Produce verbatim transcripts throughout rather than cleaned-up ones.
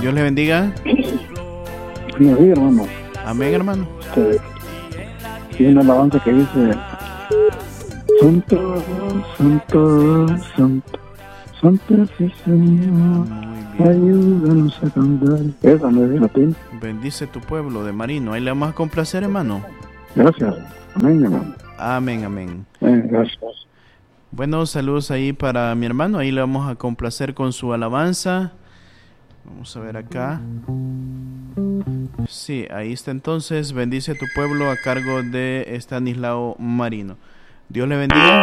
Dios le bendiga. Buenos días, hermano. Amén, hermano. Este, Tiene una alabanza que dice: Santo, Santo, Santo, Santo es el Señor. Ayúdanos a cantar. Esa me viene a ti. Bendice tu pueblo de Marino. Ahí le vamos a complacer, hermano. Gracias. Amén, hermano. Amén, amén. Eh, gracias. Bueno, saludos ahí para mi hermano. Ahí le vamos a complacer con su alabanza. Vamos a ver acá. Sí, ahí está entonces. Bendice tu pueblo a cargo de Estanislao Marino. Dios le bendiga.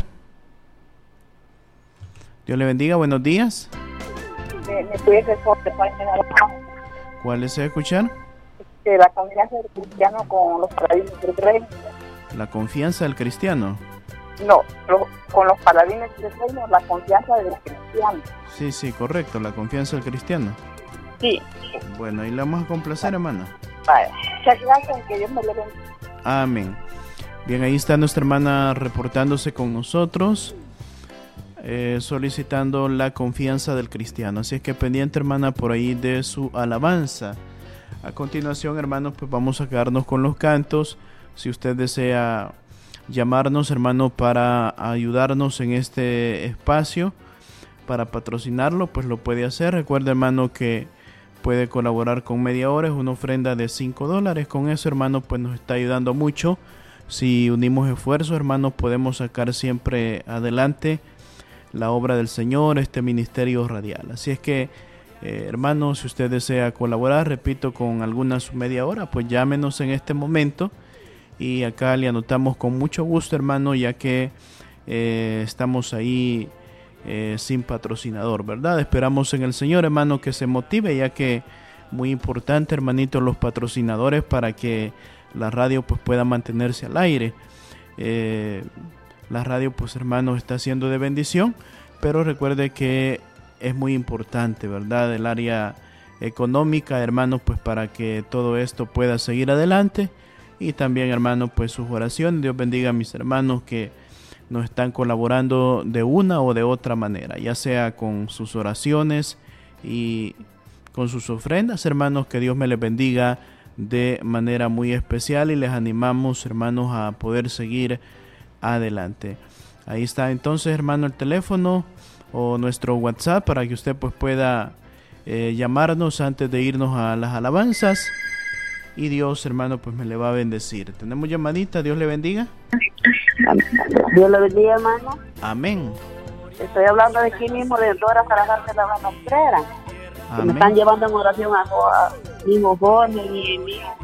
Dios le bendiga. Buenos días. ¿Me pudiese ¿Cuál desea escuchar? De la confianza del cristiano con los paladines del reino? La confianza del cristiano. No, lo, con los paladines del reino, la confianza del cristiano. Sí, sí, correcto, la confianza del cristiano. Sí. Bueno, ahí le vamos a complacer, hermana. Vale. Muchas gracias, que Dios me le bendiga. Amén. Bien, ahí está nuestra hermana reportándose con nosotros, eh, solicitando la confianza del cristiano. Así es que pendiente, hermana, por ahí de su alabanza. A continuación, hermanos, pues vamos a quedarnos con los cantos. Si usted desea llamarnos, hermano, para ayudarnos en este espacio, para patrocinarlo, pues lo puede hacer. Recuerde, hermano, que puede colaborar con media hora, es una ofrenda de cinco dólares. Con eso, hermano, pues nos está ayudando mucho. Si unimos esfuerzos, hermanos, podemos sacar siempre adelante la obra del Señor, este ministerio radial. Así es que, eh, hermanos, si usted desea colaborar, repito, con alguna su media hora, pues llámenos en este momento y acá le anotamos con mucho gusto, hermano, ya que eh, estamos ahí eh, sin patrocinador, ¿verdad? Esperamos en el Señor, hermano, que se motive, ya que muy importante, hermanito, los patrocinadores para que la radio pues pueda mantenerse al aire. Eh, la radio, pues, hermano, está siendo de bendición, pero recuerde que es muy importante, ¿verdad? El área económica, hermano, pues para que todo esto pueda seguir adelante. Y también, hermano, pues sus oraciones. Dios bendiga a mis hermanos que nos están colaborando de una o de otra manera, ya sea con sus oraciones y con sus ofrendas, hermanos. Que Dios me les bendiga de manera muy especial y les animamos, hermanos, a poder seguir adelante. Ahí está entonces, hermano, el teléfono o nuestro WhatsApp para que usted pues pueda eh, llamarnos antes de irnos a las alabanzas. Y Dios, hermano, pues me le va a bendecir. Tenemos llamadita. Dios le bendiga. Dios le bendiga, hermano. Amén. Estoy hablando de aquí mismo, de Dora Salazar de la Balastrera. Que me están llevando en oración a, a mi hijo Jorge y mi hijo.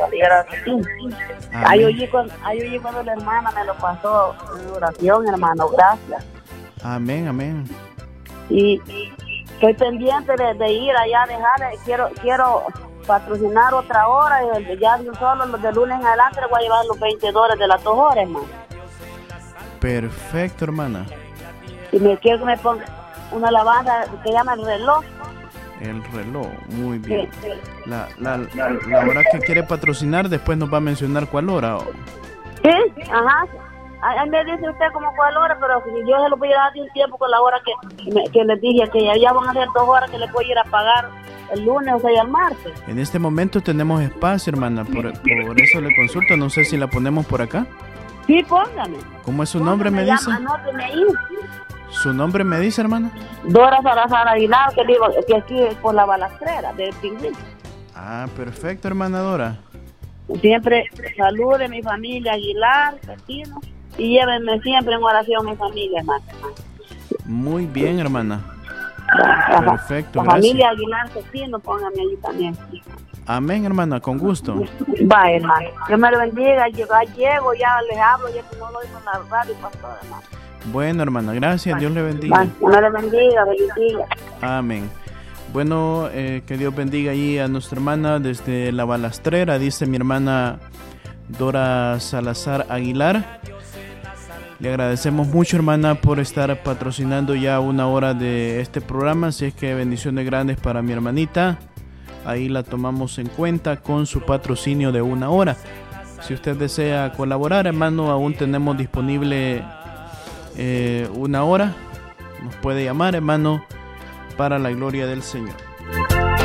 Ahí oí cuando, ahí oí cuando la hermana me lo pasó en oración, hermano. Gracias. Amén, amén. Y, y estoy pendiente de, de ir allá a dejar. Quiero, quiero patrocinar otra hora. Y ya de un solo, los de lunes en adelante, le voy a llevar los veinte dólares de las dos horas, hermano. Perfecto, hermana. Y me quiero que me ponga una alabanza que llama El Reloj. El reloj, muy bien. Sí, sí. La, la, la, la hora que quiere patrocinar, después nos va a mencionar cuál hora. Sí, ajá. Ahí me dice usted como cuál hora, pero yo se lo voy a dar de un tiempo con la hora que, me, que les dije, que ya, ya van a ser dos horas que les voy a ir a pagar el lunes, o sea, el martes. En este momento tenemos espacio, hermana, por, por eso le consulto. No sé si la ponemos por acá. Sí, póngame. ¿Cómo es su nombre, me, me dice? Anóteme ahí. ¿Su nombre me dice, hermana? Dora Salazar Aguilar, que digo que aquí es por la Balastrera de Pingüino. Ah, perfecto, hermana Dora. Siempre salude mi familia Aguilar, Petino, y llévenme siempre en oración mi familia, hermano. Muy bien, hermana. Ajá. Perfecto, la gracias. Familia Aguilar, Petino, póngame allí también. Amén, hermana, con gusto. Va, hermano. Dios me lo bendiga. Yo llego, ya les hablo, ya que no lo digo en la radio, pastor, hermano. Bueno, hermana, gracias. Dios le bendiga. Dios le bendiga, bendiga. Amén. Bueno, eh, que Dios bendiga ahí a nuestra hermana desde la Balastrera, dice mi hermana Dora Salazar Aguilar. Le agradecemos mucho, hermana, por estar patrocinando ya una hora de este programa. Así es que bendiciones grandes para mi hermanita. Ahí la tomamos en cuenta con su patrocinio de una hora. Si usted desea colaborar, hermano, aún tenemos disponible eh, una hora. Nos puede llamar, hermano, para la gloria del Señor.